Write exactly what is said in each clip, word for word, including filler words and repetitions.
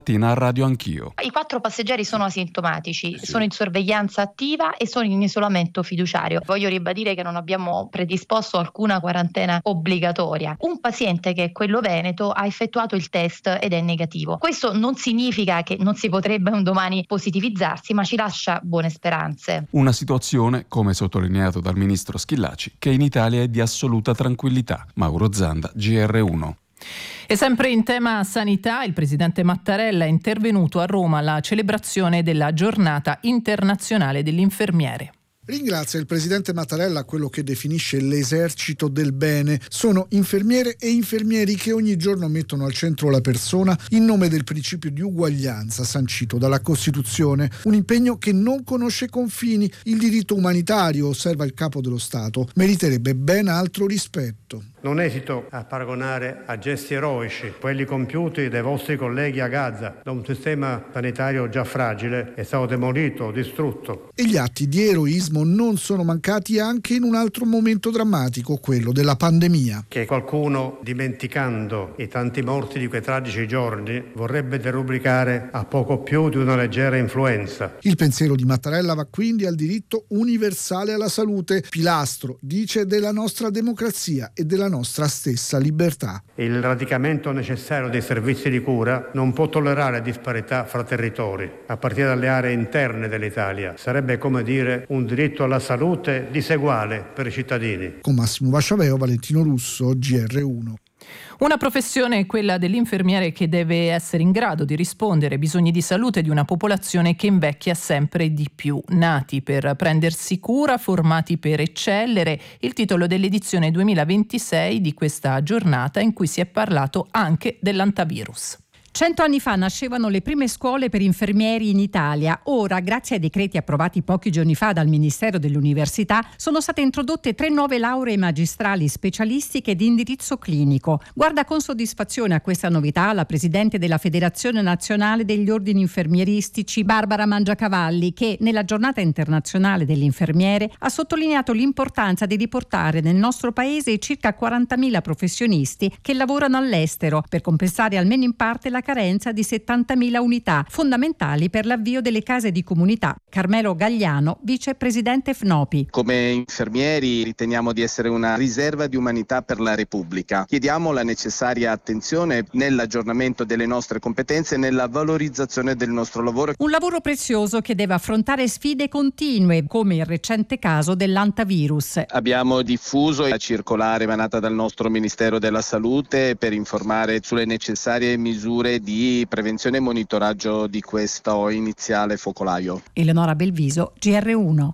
A Radio Anch'io. I quattro passeggeri sono asintomatici, sì. Sono in sorveglianza attiva e sono in isolamento fiduciario. Voglio ribadire che non abbiamo predisposto alcuna quarantena obbligatoria. Un paziente, che è quello veneto, ha effettuato il test ed è negativo. Questo non significa che non si potrebbe un domani positivizzarsi, ma ci lascia buone speranze. Una situazione, come sottolineato dal ministro Schillaci, che in Italia è di assoluta tranquillità. Mauro Zanda, G R uno. E sempre in tema sanità, il presidente Mattarella è intervenuto a Roma alla celebrazione della Giornata Internazionale dell'Infermiere. Ringrazia il presidente Mattarella quello che definisce l'esercito del bene. Sono infermiere e infermieri che ogni giorno mettono al centro la persona in nome del principio di uguaglianza sancito dalla Costituzione. Un impegno che non conosce confini. Il diritto umanitario, osserva il capo dello Stato, meriterebbe ben altro rispetto. Non esito a paragonare a gesti eroici quelli compiuti dai vostri colleghi a Gaza, da un sistema sanitario già fragile, è stato demolito, distrutto. E gli atti di eroismo non sono mancati anche in un altro momento drammatico, quello della pandemia. Che qualcuno, dimenticando i tanti morti di quei tragici giorni, vorrebbe derubricare a poco più di una leggera influenza. Il pensiero di Mattarella va quindi al diritto universale alla salute, pilastro, dice, della nostra democrazia e della nostra stessa libertà. Il radicamento necessario dei servizi di cura non può tollerare disparità fra territori, a partire dalle aree interne dell'Italia. Sarebbe come dire un diritto alla salute diseguale per i cittadini. Con Massimo Vasciaveo, Valentino Russo, G R uno. Una professione, quella dell'infermiere, che deve essere in grado di rispondere ai bisogni di salute di una popolazione che invecchia sempre di più. Nati per prendersi cura, formati per eccellere, il titolo dell'edizione duemilaventisei di questa giornata, in cui si è parlato anche dell'antivirus. Cento anni fa nascevano le prime scuole per infermieri in Italia. Ora, grazie ai decreti approvati pochi giorni fa dal Ministero dell'Università, sono state introdotte tre nuove lauree magistrali specialistiche di indirizzo clinico. Guarda con soddisfazione a questa novità la presidente della Federazione Nazionale degli Ordini Infermieristici, Barbara Mangiacavalli, che nella Giornata Internazionale dell'Infermiere ha sottolineato l'importanza di riportare nel nostro paese i circa quarantamila professionisti che lavorano all'estero, per compensare almeno in parte la carenza di settantamila unità, fondamentali per l'avvio delle case di comunità. Carmelo Gagliano, vicepresidente F N O P I. Come infermieri riteniamo di essere una riserva di umanità per la Repubblica. Chiediamo la necessaria attenzione nell'aggiornamento delle nostre competenze e nella valorizzazione del nostro lavoro. Un lavoro prezioso che deve affrontare sfide continue, come il recente caso dell'antivirus. Abbiamo diffuso la circolare emanata dal nostro Ministero della Salute per informare sulle necessarie misure di prevenzione e monitoraggio di questo iniziale focolaio. Eleonora Belviso, G R uno.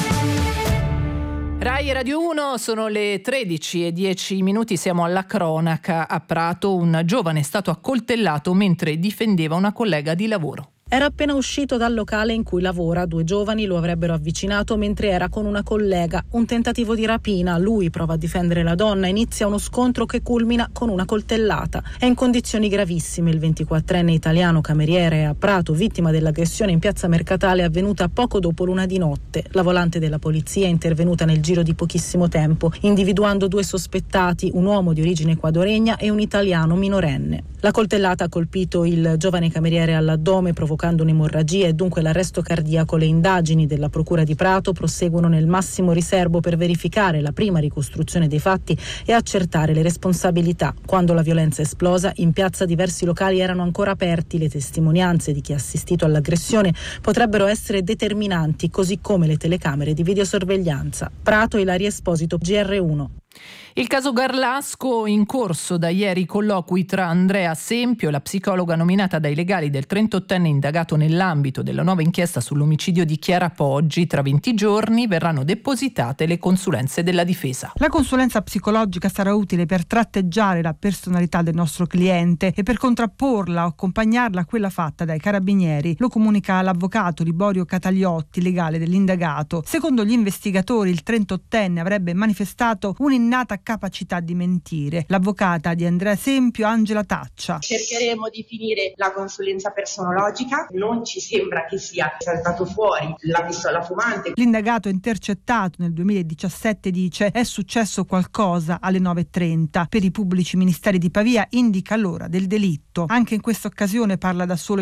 Rai Radio uno, sono le tredici e dieci minuti, siamo alla cronaca. A Prato un giovane è stato accoltellato mentre difendeva una collega di lavoro. Era appena uscito dal locale in cui lavora, due giovani lo avrebbero avvicinato mentre era con una collega. Un tentativo di rapina, lui prova a difendere la donna, inizia uno scontro che culmina con una coltellata. È in condizioni gravissime il ventiquattrenne italiano cameriere a Prato, vittima dell'aggressione in piazza Mercatale avvenuta poco dopo l'una di notte. La volante della polizia è intervenuta nel giro di pochissimo tempo, individuando due sospettati, un uomo di origine ecuadoregna e un italiano minorenne. La coltellata ha colpito il giovane cameriere all'addome, provocando un'emorragia e dunque l'arresto cardiaco. Le indagini della Procura di Prato proseguono nel massimo riservo per verificare la prima ricostruzione dei fatti e accertare le responsabilità. Quando la violenza è esplosa, in piazza diversi locali erano ancora aperti. Le testimonianze di chi ha assistito all'aggressione potrebbero essere determinanti, così come le telecamere di videosorveglianza. Prato, Ilaria Esposito, G R uno. Il caso Garlasco, in corso da ieri i colloqui tra Andrea Sempio, la psicologa nominata dai legali del trentottenne indagato nell'ambito della nuova inchiesta sull'omicidio di Chiara Poggi. Tra venti giorni verranno depositate le consulenze della difesa. La consulenza psicologica sarà utile per tratteggiare la personalità del nostro cliente e per contrapporla o accompagnarla a quella fatta dai carabinieri, lo comunica l'avvocato Liborio Cataliotti, legale dell'indagato. Secondo gli investigatori il trentottenne avrebbe manifestato un'innata capacità di mentire. L'avvocata di Andrea Sempio, Angela Taccia. Cercheremo di finire la consulenza personologica, non ci sembra che sia saltato fuori la pistola fumante. L'indagato intercettato nel duemiladiciassette dice: è successo qualcosa alle nove e trenta. Per i pubblici ministeri di Pavia indica l'ora del delitto. Anche in questa occasione parla da solo